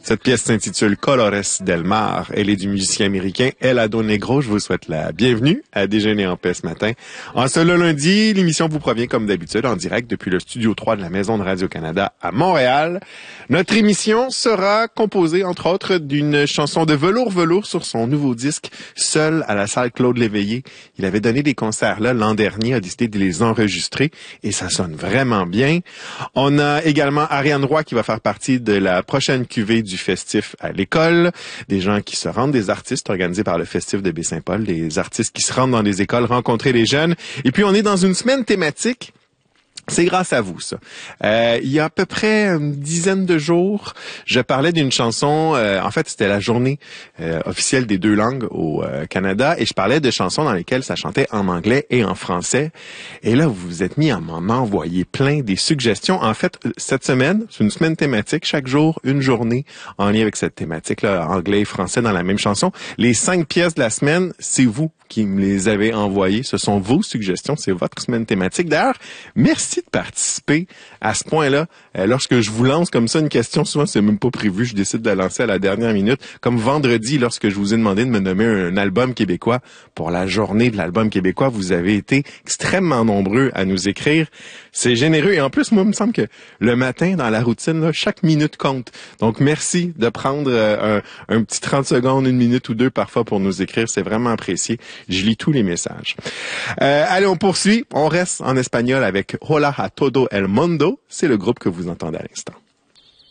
Cette pièce s'intitule Colores del Mar. Elle est du musicien américain Helado Negro. Je vous souhaite la bienvenue à Déjeuner en paix ce matin. En ce lundi, l'émission vous provient comme d'habitude en direct depuis le studio 3 de la Maison de Radio-Canada à Montréal. Notre émission sera composée, entre autres, d'une chanson de Velours sur son nouveau disque Seul à la salle Claude Léveillé. Il avait donné des concerts là l'an dernier, a décidé de les enregistrer et ça sonne vraiment bien. On a également Ariane Roy qui va faire partie de la prochaine cuvée du festif à l'école. Des gens qui se rendent, des artistes organisés par le festif de Baie-Saint-Paul, des artistes qui se rendent dans des écoles, rencontrer les jeunes. Et puis on est dans une semaine thématique. C'est grâce à vous, ça. Il y a à peu près une dizaine de jours, je parlais d'une chanson, en fait, c'était la journée officielle des deux langues au Canada, et je parlais de chansons dans lesquelles ça chantait en anglais et en français. Et là, vous vous êtes mis à m'en envoyer plein des suggestions. En fait, cette semaine, c'est une semaine thématique, chaque jour, une journée en lien avec cette thématique-là, anglais et français dans la même chanson. Les 5 pièces de la semaine, c'est vous qui me les avez envoyées. Ce sont vos suggestions, c'est votre semaine thématique. D'ailleurs, merci de participer à ce point-là. Lorsque je vous lance comme ça une question, souvent c'est même pas prévu, je décide de la lancer à la dernière minute. Comme vendredi, lorsque je vous ai demandé de me nommer un album québécois pour la journée de l'album québécois, vous avez été extrêmement nombreux à nous écrire. C'est généreux et en plus, moi, il me semble que le matin, dans la routine, là, chaque minute compte. Donc, merci de prendre un petit 30 secondes, une minute ou deux parfois pour nous écrire. C'est vraiment apprécié. Je lis tous les messages. Allez, on poursuit. On reste en espagnol avec Hola a todo el mundo. C'est le groupe que vous entendez à l'instant.